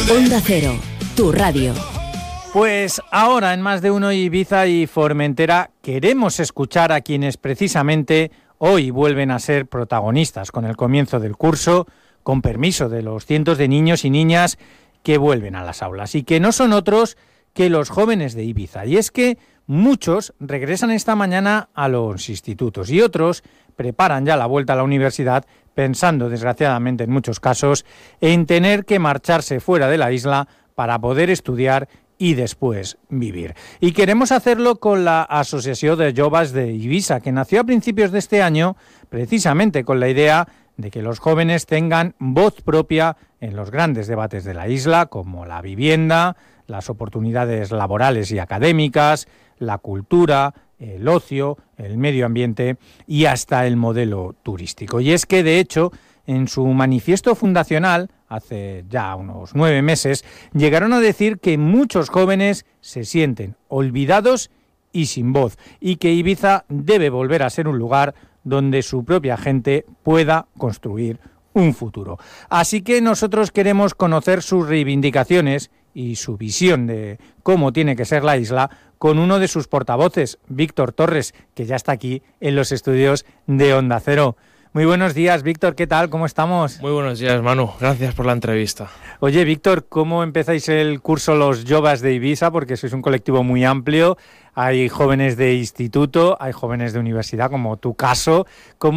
Onda Cero, tu radio. Pues ahora en Más de Uno Ibiza y Formentera queremos escuchar a quienes precisamente hoy vuelven a ser protagonistas con el comienzo del curso, con permiso de los cientos de niños y niñas que vuelven a las aulas y que no son otros que los jóvenes de Ibiza. Y es que muchos regresan esta mañana a los institutos y otros preparan ya la vuelta a la universidad pensando, desgraciadamente en muchos casos, en tener que marcharse fuera de la isla para poder estudiar y después vivir. Y queremos hacerlo con la Asociación de Joves de Ibiza, que nació a principios de este año precisamente con la idea de que los jóvenes tengan voz propia en los grandes debates de la isla, como la vivienda, las oportunidades laborales y académicas, la cultura, el ocio, el medio ambiente y hasta el modelo turístico. Y es que, de hecho, en su manifiesto fundacional, hace ya unos 9 meses, llegaron a decir que muchos jóvenes se sienten olvidados y sin voz, y que Ibiza debe volver a ser un lugar donde su propia gente pueda construir un futuro. Así que nosotros queremos conocer sus reivindicaciones y su visión de cómo tiene que ser la isla con uno de sus portavoces, Víctor Torres, que ya está aquí en los estudios de Onda Cero. Muy buenos días, Víctor, ¿qué tal? ¿Cómo estamos? Muy buenos días, Manu. Gracias por la entrevista. Oye, Víctor, ¿cómo empezáis el curso Los Joves de Ibiza? Porque sois un colectivo muy amplio. Hay jóvenes de instituto, hay jóvenes de universidad, como tu caso. ¿Cómo